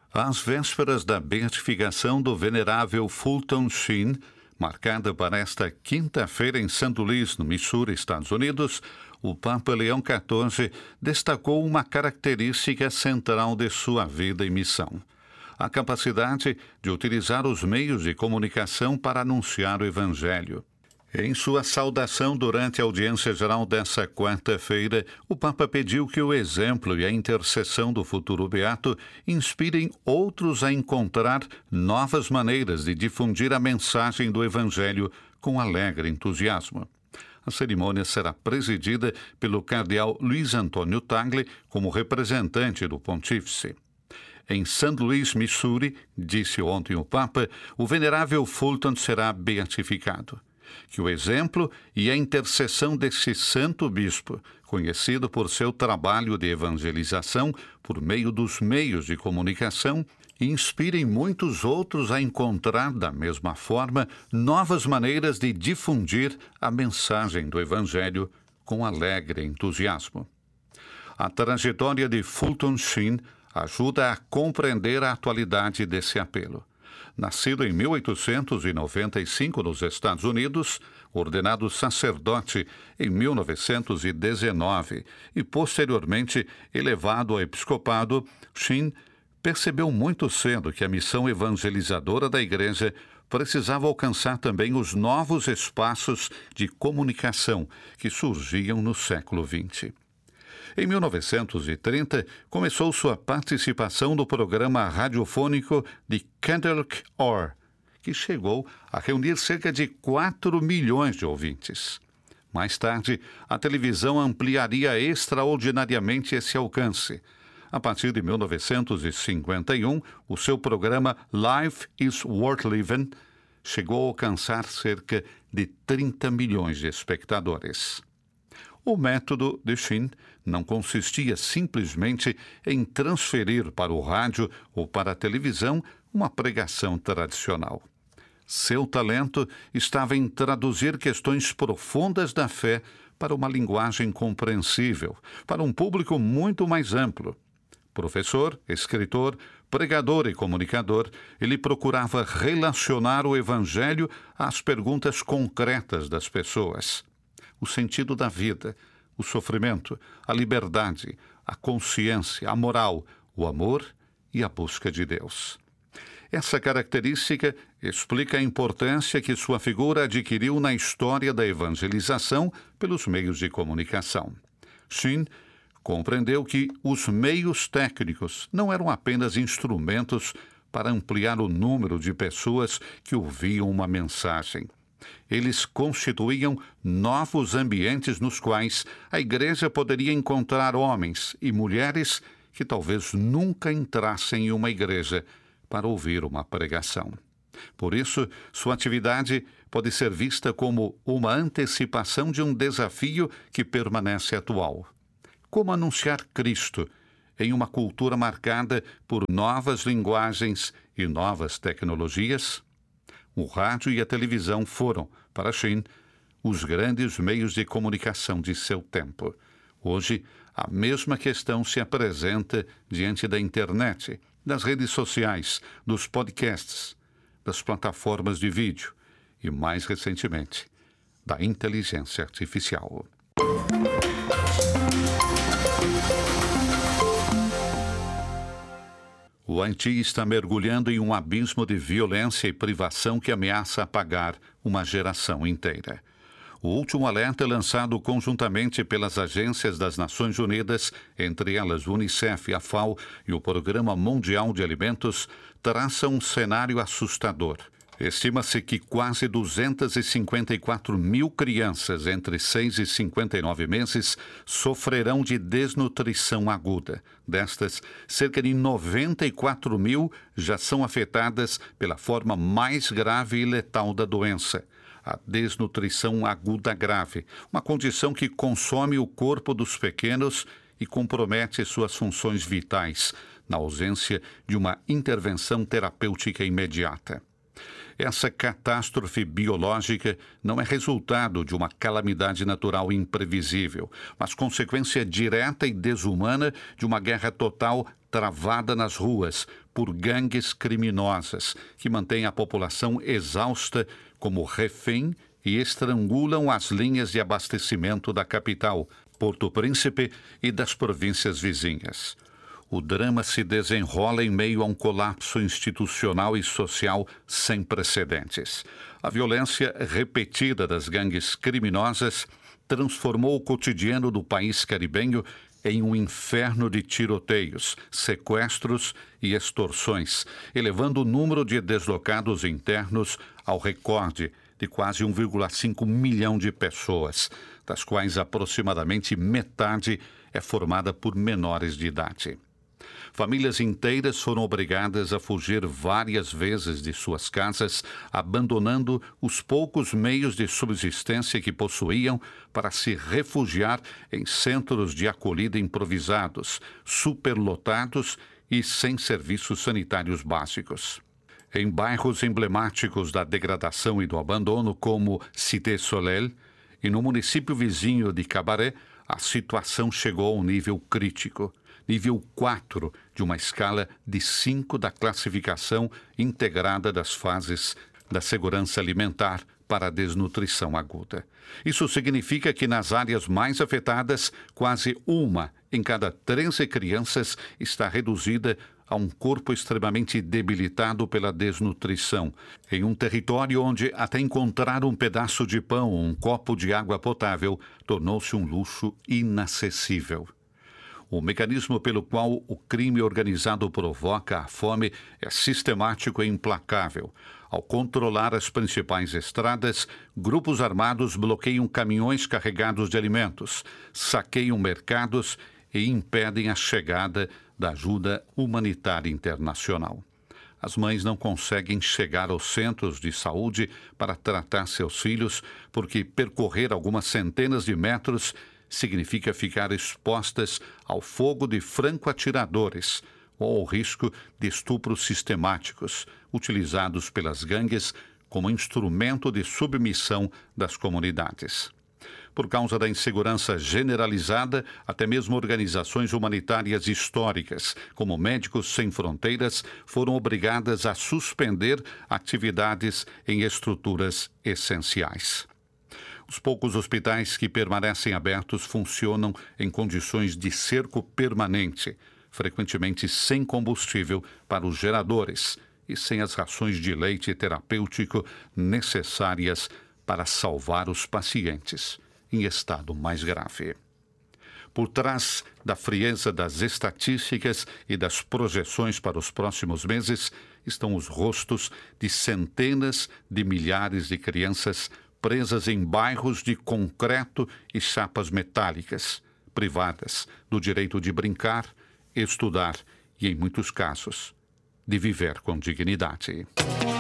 Às vésperas da beatificação do venerável Fulton Sheen, marcada para esta quinta-feira em St. Louis, no Missouri, Estados Unidos, o Papa Leão XIV destacou uma característica central de sua vida e missão: a capacidade de utilizar os meios de comunicação para anunciar o Evangelho. Em sua saudação durante a audiência geral dessa quarta-feira, o Papa pediu que o exemplo e a intercessão do futuro beato inspirem outros a encontrar novas maneiras de difundir a mensagem do Evangelho com alegre entusiasmo. A cerimônia será presidida pelo cardeal Luiz Antônio Tagle como representante do pontífice. Em St. Louis, Missouri, disse ontem o Papa, o venerável Fulton será beatificado. Que o exemplo e a intercessão desse santo bispo, conhecido por seu trabalho de evangelização por meio dos meios de comunicação, inspirem muitos outros a encontrar, da mesma forma, novas maneiras de difundir a mensagem do Evangelho com alegre entusiasmo. A trajetória de Fulton Sheen ajuda a compreender a atualidade desse apelo. Nascido em 1895 nos Estados Unidos, ordenado sacerdote em 1919 e posteriormente elevado ao episcopado, Sheen percebeu muito cedo que a missão evangelizadora da Igreja precisava alcançar também os novos espaços de comunicação que surgiam no século XX. Em 1930, começou sua participação no programa radiofônico de Candlewick Hour, que chegou a reunir cerca de 4 milhões de ouvintes. Mais tarde, a televisão ampliaria extraordinariamente esse alcance. A partir de 1951, o seu programa Life is Worth Living chegou a alcançar cerca de 30 milhões de espectadores. O método de Sheen não consistia simplesmente em transferir para o rádio ou para a televisão uma pregação tradicional. Seu talento estava em traduzir questões profundas da fé para uma linguagem compreensível, para um público muito mais amplo. Professor, escritor, pregador e comunicador, ele procurava relacionar o Evangelho às perguntas concretas das pessoas. O sentido da vida, o sofrimento, a liberdade, a consciência, a moral, o amor e a busca de Deus. Essa característica explica a importância que sua figura adquiriu na história da evangelização pelos meios de comunicação. Sheen compreendeu que os meios técnicos não eram apenas instrumentos para ampliar o número de pessoas que ouviam uma mensagem. Eles constituíam novos ambientes nos quais a Igreja poderia encontrar homens e mulheres que talvez nunca entrassem em uma igreja para ouvir uma pregação. Por isso, sua atividade pode ser vista como uma antecipação de um desafio que permanece atual. Como anunciar Cristo em uma cultura marcada por novas linguagens e novas tecnologias? O rádio e a televisão foram, para Sheen, os grandes meios de comunicação de seu tempo. Hoje, a mesma questão se apresenta diante da internet, das redes sociais, dos podcasts, das plataformas de vídeo e, mais recentemente, da inteligência artificial. O Haiti está mergulhando em um abismo de violência e privação que ameaça apagar uma geração inteira. O último alerta lançado conjuntamente pelas agências das Nações Unidas, entre elas o Unicef, a FAO e o Programa Mundial de Alimentos, traça um cenário assustador. Estima-se que quase 254 mil crianças entre 6 e 59 meses sofrerão de desnutrição aguda. Destas, cerca de 94 mil já são afetadas pela forma mais grave e letal da doença, a desnutrição aguda grave, uma condição que consome o corpo dos pequenos e compromete suas funções vitais, na ausência de uma intervenção terapêutica imediata. Essa catástrofe biológica não é resultado de uma calamidade natural imprevisível, mas consequência direta e desumana de uma guerra total travada nas ruas por gangues criminosas que mantêm a população exausta como refém e estrangulam as linhas de abastecimento da capital, Porto Príncipe, e das províncias vizinhas. O drama se desenrola em meio a um colapso institucional e social sem precedentes. A violência repetida das gangues criminosas transformou o cotidiano do país caribenho em um inferno de tiroteios, sequestros e extorsões, elevando o número de deslocados internos ao recorde de quase 1,5 milhão de pessoas, das quais aproximadamente metade é formada por menores de idade. Famílias inteiras foram obrigadas a fugir várias vezes de suas casas, abandonando os poucos meios de subsistência que possuíam para se refugiar em centros de acolhida improvisados, superlotados e sem serviços sanitários básicos. Em bairros emblemáticos da degradação e do abandono, como Cité Soleil, e no município vizinho de Cabaré, a situação chegou a um nível crítico. Nível 4 de uma escala de 5 da classificação integrada das fases da segurança alimentar para a desnutrição aguda. Isso significa que nas áreas mais afetadas, quase 1 em cada 13 crianças está reduzida a um corpo extremamente debilitado pela desnutrição, em um território onde até encontrar um pedaço de pão ou um copo de água potável tornou-se um luxo inacessível. O mecanismo pelo qual o crime organizado provoca a fome é sistemático e implacável. Ao controlar as principais estradas, grupos armados bloqueiam caminhões carregados de alimentos, saqueiam mercados e impedem a chegada da ajuda humanitária internacional. As mães não conseguem chegar aos centros de saúde para tratar seus filhos porque percorrer algumas centenas de metros significa ficar expostas ao fogo de franco-atiradores ou ao risco de estupros sistemáticos, utilizados pelas gangues como instrumento de submissão das comunidades. Por causa da insegurança generalizada, até mesmo organizações humanitárias históricas, como Médicos Sem Fronteiras, foram obrigadas a suspender atividades em estruturas essenciais. Os poucos hospitais que permanecem abertos funcionam em condições de cerco permanente, frequentemente sem combustível para os geradores e sem as rações de leite terapêutico necessárias para salvar os pacientes em estado mais grave. Por trás da frieza das estatísticas e das projeções para os próximos meses estão os rostos de centenas de milhares de crianças presas em bairros de concreto e chapas metálicas, privadas do direito de brincar, estudar e, em muitos casos, de viver com dignidade.